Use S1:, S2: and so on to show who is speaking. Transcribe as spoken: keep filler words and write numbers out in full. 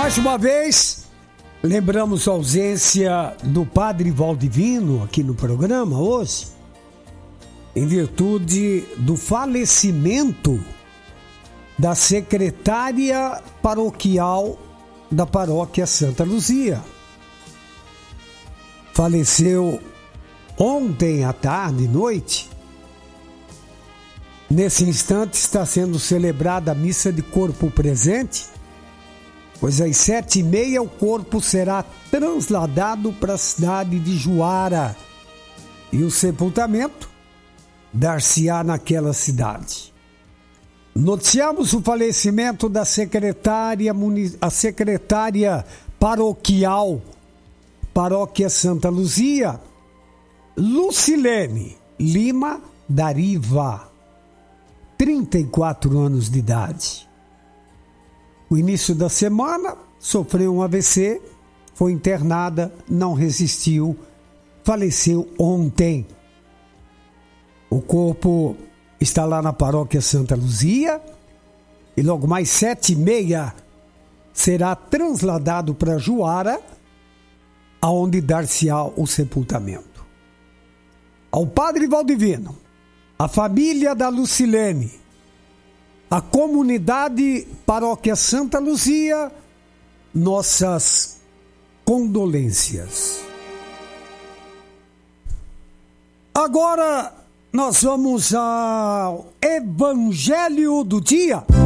S1: Mais uma vez, lembramos a ausência do Padre Valdivino aqui no programa hoje, em virtude do falecimento da secretária paroquial da paróquia Santa Luzia. Faleceu ontem à tarde e noite. Nesse instante está sendo celebrada a missa de corpo presente, pois às sete e meia o corpo será trasladado para a cidade de Juara e o sepultamento dar-se-á naquela cidade. Noticiamos o falecimento da secretária, a secretária paroquial, paróquia Santa Luzia, Lucilene Lima Dariva, trinta e quatro anos de idade. No início da semana, sofreu um A V C, foi internada, não resistiu, faleceu ontem. O corpo está lá na paróquia Santa Luzia e logo mais sete e meia será trasladado para Juara, aonde dar-se-á o sepultamento. Ao Padre Valdivino, a família da Lucilene, a comunidade paróquia Santa Luzia, nossas condolências. Agora nós vamos ao Evangelho do Dia.